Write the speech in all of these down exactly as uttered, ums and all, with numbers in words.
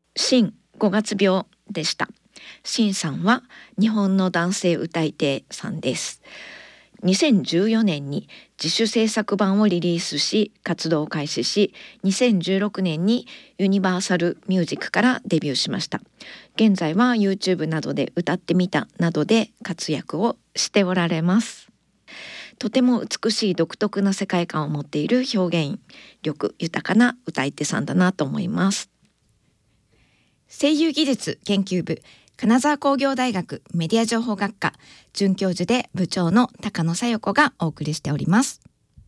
新ごがつ病でした。新さんは日本の男性歌い手さんです。にせんじゅうよねんに自主制作版をリリースし活動を開始し、にせんじゅうろくねんにユニバーサルミュージックからデビューしました。現在は YouTube などで歌ってみたなどで活躍をしておられます。とても美しい独特な世界観を持っている表現力豊かな歌い手さんだなと思います。 声優技術研究部金沢工業大学メディア情報学科准教授で部長の高野紗代子がお送りしております。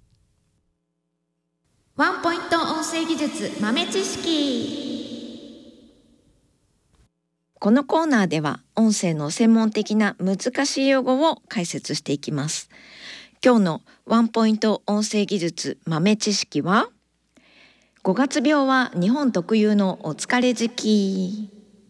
ワンポイント音声技術豆知識。 このコーナーでは音声の専門的な難しい用語を解説していきます。今日のワンポイント音声技術豆知識は、ごがつ病は日本特有のお疲れ時期。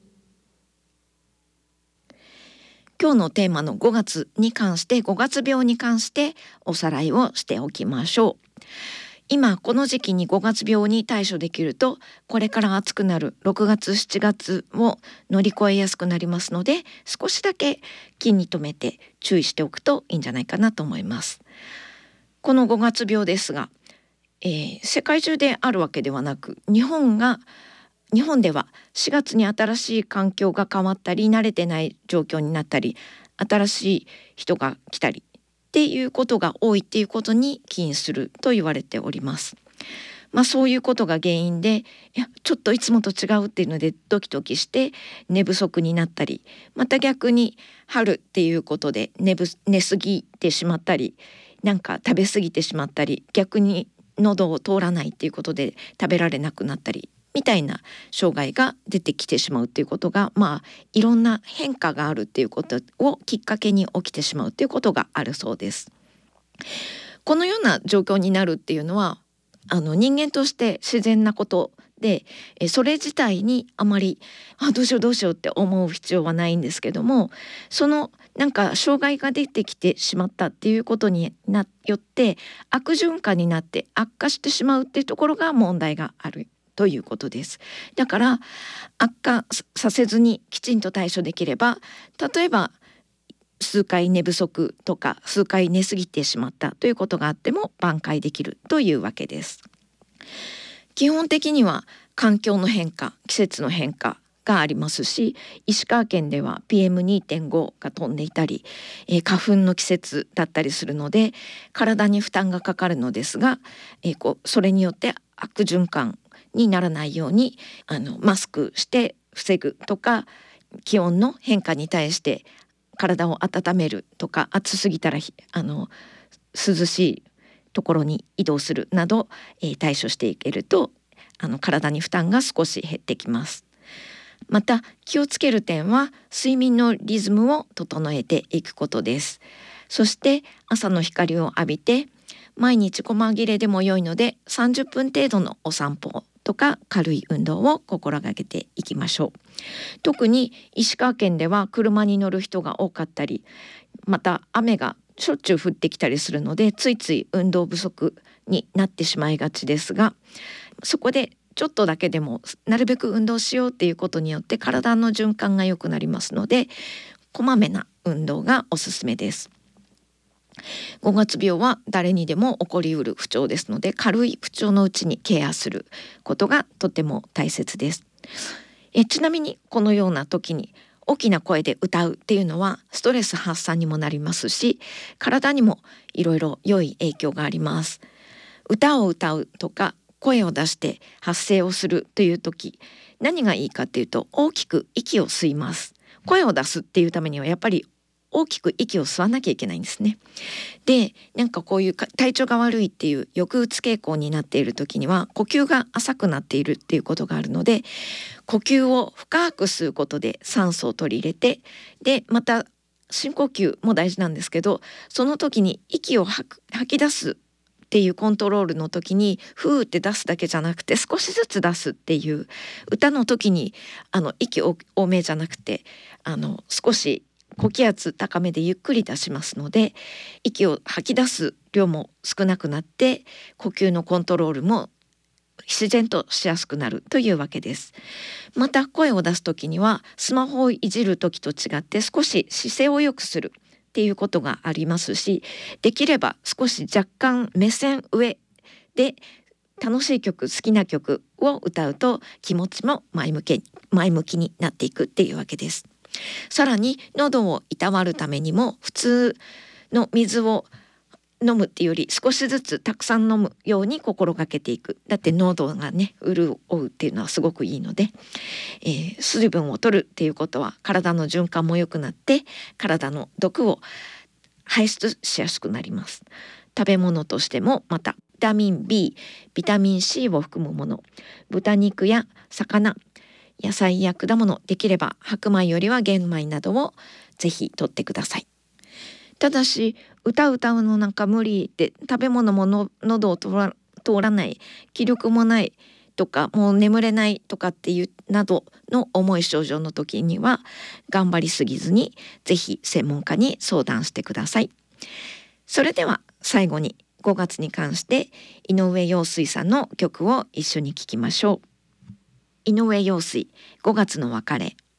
今日のテーマのごがつに関して、ごがつ病に関しておさらいをしておきましょう。今この時期にごがつ病に対処できると、これから暑くなるろくがつしちがつを乗り越えやすくなりますので、少しだけ気に留めて注意しておくといいんじゃないかなと思います。このごがつ病ですが、えー、世界中であるわけではなく、日本が日本ではしがつに新しい環境が変わったり、慣れてない状況になったり、新しい人が来たりっていうことが多いっていうことに起因すると言われております。まあそういうことが原因で、いやちょっといつもと違うっていうのでドキドキして寝不足になったり、また逆に春っていうことで寝ぶ寝すぎてしまったり、なんか食べ過ぎてしまったり、逆に喉を通らないっていうことで食べられなくなったりみたいな障害が出てきてしまうっていうことが、まあいろんな変化があるっていうことをきっかけに起きてしまうっていうことがあるそうです。このような状況になるっていうのは、あの人間として自然なことで、えそれ自体にあまりあどうしようどうしようって思う必要はないんですけども、そのなんか障害が出てきてしまったっていうことによって悪循環になって悪化してしまうっていうところが問題があるということです。だから悪化させずにきちんと対処できれば、例えば数回寝不足とか数回寝すぎてしまったということがあっても挽回できるというわけです。基本的には環境の変化、季節の変化がありますし、石川県では ピーエムにてんご が飛んでいたり、えー、花粉の季節だったりするので体に負担がかかるのですが、えー、こうそれによって悪循環にならないようにあのマスクして防ぐとか、気温の変化に対して体を温めるとか、暑すぎたらあの涼しいところに移動するなど、えー、対処していけるとあの体に負担が少し減ってきます。また気をつける点は睡眠のリズムを整えていくことです。そして朝の光を浴びて毎日細切れでも良いのでさんじゅっぷん程度のお散歩とか軽い運動を心がけていきましょう。特に石川県では車に乗る人が多かったり、また雨がしょっちゅう降ってきたりするのでついつい運動不足になってしまいがちですが、そこでちょっとだけでもなるべく運動しようっていうことによって体の循環が良くなりますので、こまめな運動がおすすめです。ごがつ病は誰にでも起こりうる不調ですので、軽い不調のうちにケアすることがとても大切です。えちなみにこのような時に大きな声で歌うっていうのはストレス発散にもなりますし、体にもいろいろ良い影響があります。歌を歌うとか声を出して発声をするという時、何がいいかっていうと大きく息を吸います。声を出すっていうためにはやっぱり大きく息を吸わなきゃいけないんですね。で、なんかこういう体調が悪いっていう抑うつ傾向になっている時には呼吸が浅くなっているっていうことがあるので、呼吸を深く吸うことで酸素を取り入れて、でまた深呼吸も大事なんですけど、その時に息を吐く吐き出すっていうコントロールの時にふーって出すだけじゃなくて少しずつ出すっていう、歌の時にあの息を多めじゃなくてあの少し呼気圧高めでゆっくり出しますので、息を吐き出す量も少なくなって呼吸のコントロールも自然としやすくなるというわけです。また声を出す時にはスマホをいじる時と違って少し姿勢を良くするっていうことがありますし、できれば少し若干目線上で楽しい曲、好きな曲を歌うと気持ちも前向き、前向きになっていくっていうわけです。さらに喉をいたわるためにも普通の水を飲むっていうより少しずつたくさん飲むように心がけていく。だって喉がね潤うっていうのはすごくいいので、えー、水分を取るっていうことは体の循環も良くなって体の毒を排出しやすくなります。食べ物としてもまたビタミン B、ビタミン C を含むもの、豚肉や魚、野菜や果物、できれば白米よりは玄米などをぜひ取ってください。ただし歌歌うのなんか無理で食べ物もの喉を通ら、通らない、気力もないとかもう眠れないとかっていうなどの重い症状の時には頑張りすぎずにぜひ専門家に相談してください。それでは最後にごがつに関して井上陽水さんの曲を一緒に聴きましょう。井上陽水、ごがつの別れ。